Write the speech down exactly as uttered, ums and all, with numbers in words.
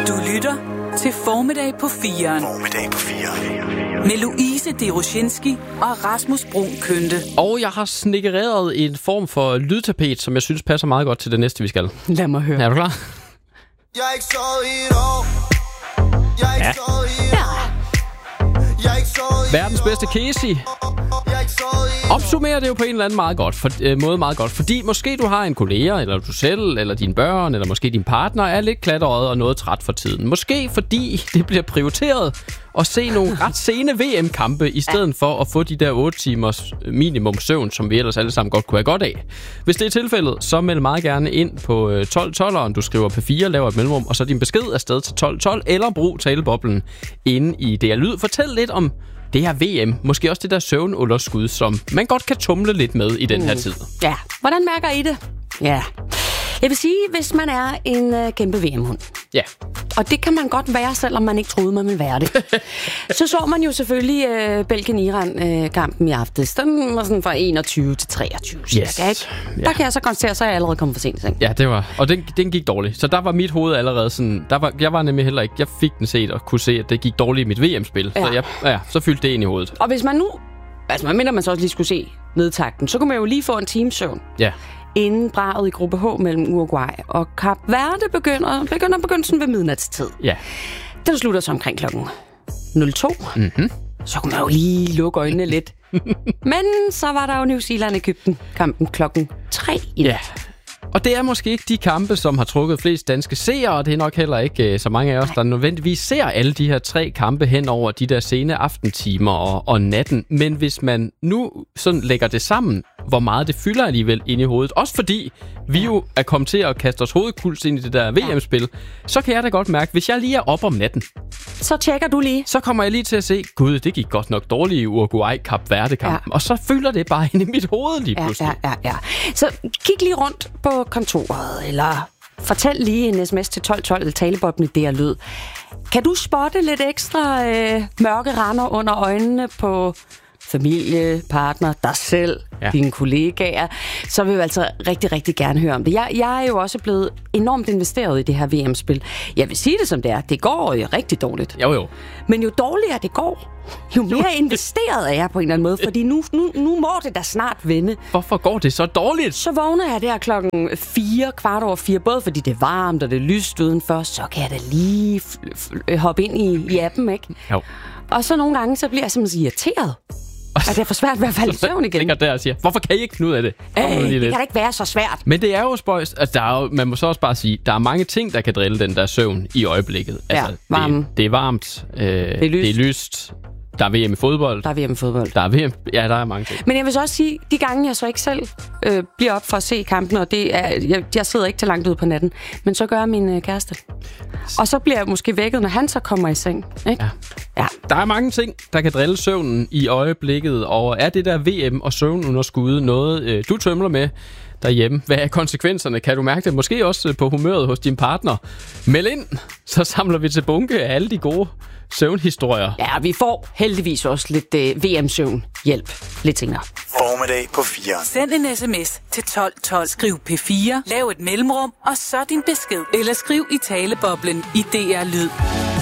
Du lytter til Formiddag på firen. Formiddag på firen. Med Louise Deroshinski og Rasmus Brun Kønte. Og jeg har snikkereret en form for lydtapet, som jeg synes passer meget godt til det næste, vi skal. Lad mig høre. Er du klar? Jeg er ikke sovet i et år. Jeg er ikke Ja. sovet i et år. Jeg er ikke sovet i Verdens bedste Casey. Jeg er ikke sovet i et år. Opsummerer det jo på en eller anden meget godt, for, øh, måde meget godt. Fordi måske du har en kollega, eller du selv, eller dine børn, eller måske din partner er lidt klatret og noget træt for tiden. Måske fordi det bliver prioriteret at se nogle ret sene V M-kampe, i stedet for at få de der otte timers minimum søvn, som vi ellers alle sammen godt kunne have godt af. Hvis det er tilfældet, så meld meget gerne ind på tolv tolveren. Du skriver P fire, laver et mellemrum, og så din besked afsted til tolv tolv, eller brug taleboblen inde i D R Lyd. Fortæl lidt om det her V M, måske også det der søvnunderskud, som man godt kan tumle lidt med i den her tid. Ja, hvordan mærker I det? Ja. Jeg vil sige, hvis man er en øh, kæmpe V M-hund. Ja. Og det kan man godt være, selvom man ikke troede, man ville være det. Så så man jo selvfølgelig øh, Belgien-Iran-kampen øh, i aftes. Den var sådan fra enogtyve til treogtyve. Yes. Cirka, ikke? Ja. Der kan jeg så konstatere, så er jeg allerede kommet for sent i seng. Ja, det var. Og den, den gik dårligt. Så der var mit hoved allerede sådan. Der var, jeg var nemlig heller ikke. Jeg fik den set og kunne se, at det gik dårligt i mit V M-spil. Ja. Så, jeg, ja, så fyldte det ind i hovedet. Og hvis man nu... Altså, man mener, man så også lige skulle se nedtakten, så kunne man jo lige få en timesøvn. Ja. Inden braget i gruppe H mellem Uruguay og Kap Verde begynder, begynder begyndelsen ved midnatstid. Ja. Den slutter så omkring klokken nul to. Mhm. Så kunne man jo lige lukke øjnene lidt. Men så var der jo New Zealand-Egypten kampen klokken tre i nat. Ja. Og det er måske ikke de kampe, som har trukket flest danske seere, og det er nok heller ikke uh, så mange af os, der nødvendigvis ser alle de her tre kampe hen over de der sene aftentimer og, og natten. Men hvis man nu sådan lægger det sammen, hvor meget det fylder alligevel ind i hovedet, også fordi vi jo er kommet til at kaste os hovedkuls ind i det der V M-spil, så kan jeg da godt mærke, hvis jeg lige er op om natten, Så tjekker du lige. så kommer jeg lige til at se, gud, det gik godt nok dårligt i Uruguay-Kap Verde-kampen. Ja. Og så fylder det bare ind i mit hoved lige Ja, pludselig. ja, ja, ja. Så kig lige rundt på kontoret, eller fortæl lige en sms til tolv tolv, eller taleboblen i D R Lyd. Kan du spotte lidt ekstra øh, mørke render under øjnene på familie, partner, dig selv, Ja. ja. dine kollegaer, så vil vi altså rigtig, rigtig gerne høre om det. Jeg, jeg er jo også blevet enormt investeret i det her V M-spil. Jeg vil sige det som det er. Det går jo rigtig dårligt. Jo, jo. Men jo dårligere det går, jo mere investeret er jeg på en eller anden måde, fordi nu, nu, nu må det da snart vende. Hvorfor går det så dårligt? Så vågner jeg der klokken fire, kvart over fire, både fordi det er varmt og det er lyst udenfor, så kan jeg da lige f- f- hoppe ind i, i appen, ikke? Jo. Og så nogle gange, så bliver jeg simpelthen irriteret. Og det er for svært ved at falde i søvn igen. ligger der og siger, hvorfor kan I ikke finde ud af det? Kom nu Øh, lige det lidt. kan da ikke være så svært. Men det er jo spøjst. Altså, der er jo, man må så også bare sige, der er mange ting, der kan drille den der søvn i øjeblikket. Altså, varme. Det, det er varmt. Øh, det, er lyst. det er lyst. Der er V M i fodbold. Der er V M i fodbold. Der er V M. Ja, der er mange ting. Men jeg vil så også sige, de gange jeg så ikke selv øh, bliver op for at se kampen, og det er, jeg, jeg sidder ikke til langt ude på natten, men så gør min øh, kæreste. Og så bliver jeg måske vækket, når han så kommer i seng. Ikke? Ja. Ja. Der er mange ting, der kan drille søvnen i øjeblikket, og er det der V M og søvnunderskud noget, øh, du tømler med derhjemme? Hvad er konsekvenserne? Kan du mærke det? Måske også på humøret hos din partner. Meld ind, så samler vi til bunke af alle de gode søvnhistorier. Ja, vi får heldigvis også lidt øh, V M-søvn hjælp lidt senere. Formiddag på firen. Send en sms til tolv tolv. Skriv P fire, lav et mellemrum, og så din besked. Eller skriv i taleboblen i D R Lyd.